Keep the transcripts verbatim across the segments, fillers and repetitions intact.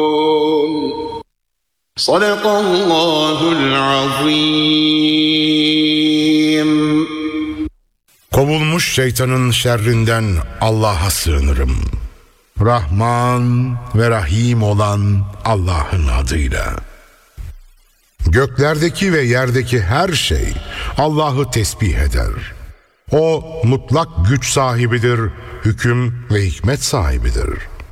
Sadakallahul azim. Kovulmuş şeytanın şerrinden Allah'a sığınırım. Rahman ve Rahim olan Allah'ın adıyla. Göklerdeki ve yerdeki her şey Allah'ı tesbih eder. O mutlak güç sahibidir, hüküm ve hikmet sahibidir.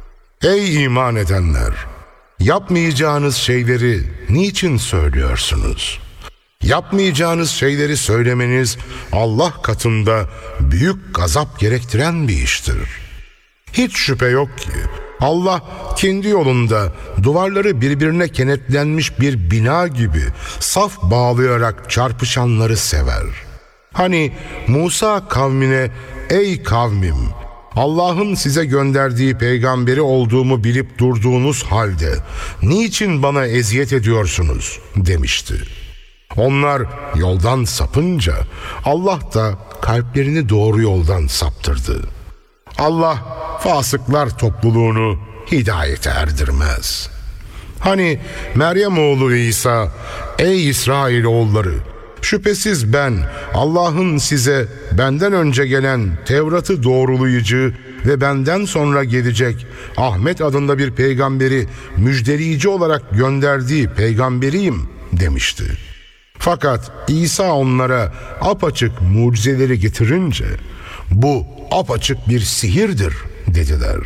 Ey iman edenler! Yapmayacağınız şeyleri niçin söylüyorsunuz? Yapmayacağınız şeyleri söylemeniz Allah katında büyük gazap gerektiren bir iştir. Hiç şüphe yok ki Allah kendi yolunda duvarları birbirine kenetlenmiş bir bina gibi saf bağlayarak çarpışanları sever. Hani Musa kavmine ey kavmim Allah'ın size gönderdiği peygamberi olduğumu bilip durduğunuz halde niçin bana eziyet ediyorsunuz demişti. Onlar yoldan sapınca Allah da kalplerini doğru yoldan saptırdı. Allah fasıklar topluluğunu hidayete erdirmez. Hani Meryem oğlu İsa, ey İsrailoğulları, şüphesiz ben Allah'ın size benden önce gelen Tevrat'ı doğrulayıcı ve benden sonra gelecek Ahmet adında bir peygamberi müjdeleyici olarak gönderdiği peygamberiyim demişti. Fakat İsa onlara apaçık mucizeleri getirince bu apaçık bir sihirdir dediler.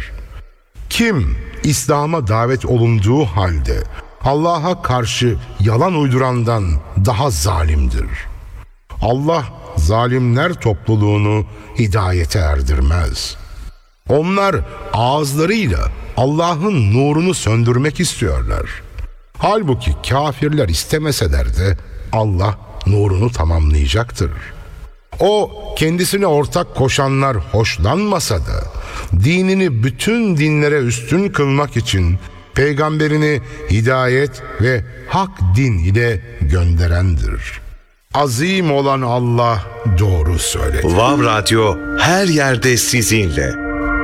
Kim İslam'a davet olunduğu halde Allah'a karşı yalan uydurandan daha zalimdir. Allah zalimler topluluğunu hidayete erdirmez. Onlar ağızlarıyla Allah'ın nurunu söndürmek istiyorlar. Halbuki kafirler istemeseler de Allah nurunu tamamlayacaktır. O kendisine ortak koşanlar hoşlanmasa da dinini bütün dinlere üstün kılmak için peygamberini hidayet ve hak din ile gönderendir. Azim olan Allah doğru söyledi. Vav Radyo her yerde sizinle.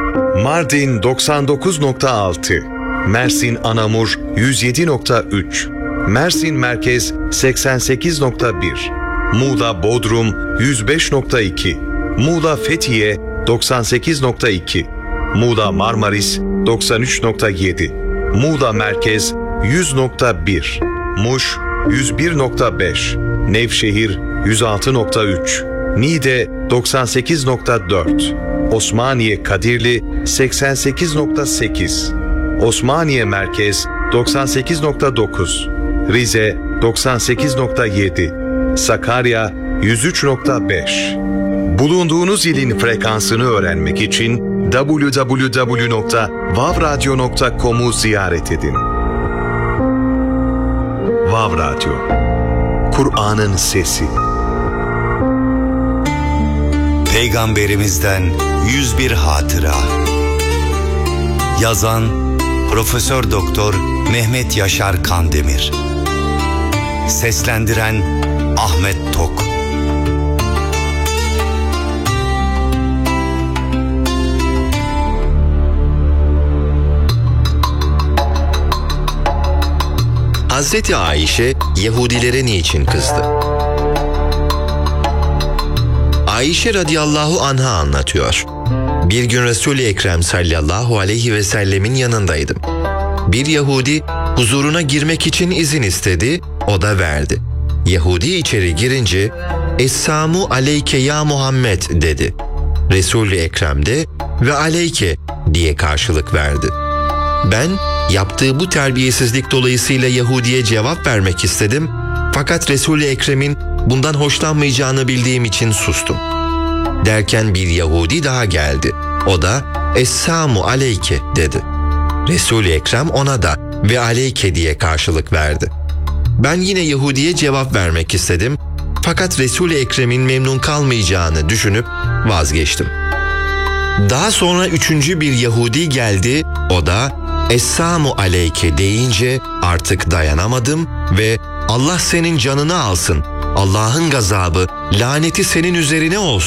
Mardin doksan dokuz nokta altı, Mersin Anamur yüz yedi nokta üç, Mersin Merkez seksen sekiz nokta bir, Muğla Bodrum yüz beş nokta iki, Muğla Fethiye doksan sekiz nokta iki, Muğla Marmaris doksan üç nokta yedi, Muğla Merkez yüz nokta bir, Muş yüz bir nokta beş, Nevşehir yüz altı nokta üç, Niğde doksan sekiz nokta dört, Osmaniye Kadirli seksen sekiz nokta sekiz, Osmaniye Merkez doksan sekiz nokta dokuz, Rize doksan sekiz nokta yedi, Sakarya yüz üç nokta beş. Bulunduğunuz ilin frekansını öğrenmek için double-u double-u double-u nokta vav radyo nokta com'u ziyaret edin. Vav Radyo, Kur'an'ın sesi. Peygamberimizden yüz bir hatıra. Yazan Profesör Doktor Mehmet Yaşar Kandemir. Seslendiren Ahmet Tok. Hazreti Ayşe Yahudilere niçin kızdı? Ayşe radıyallahu anha anlatıyor. Bir gün Resul-i Ekrem sallallahu aleyhi ve sellemin yanındaydım. Bir Yahudi huzuruna girmek için izin istedi, o da verdi. Yahudi içeri girince "Esselamu aleyke ya Muhammed" dedi. Resul-i Ekrem de "Ve aleyke" diye karşılık verdi. Ben yaptığı bu terbiyesizlik dolayısıyla Yahudi'ye cevap vermek istedim, fakat Resul-i Ekrem'in bundan hoşlanmayacağını bildiğim için sustum. Derken bir Yahudi daha geldi. O da "Esselamu aleyke" dedi. Resul-i Ekrem ona da "Ve aleyke" diye karşılık verdi. Ben yine Yahudi'ye cevap vermek istedim, fakat Resul-i Ekrem'in memnun kalmayacağını düşünüp vazgeçtim. Daha sonra üçüncü bir Yahudi geldi, o da "Esselamu aleyke" deyince artık dayanamadım ve "Allah senin canını alsın, Allah'ın gazabı, laneti senin üzerine olsun"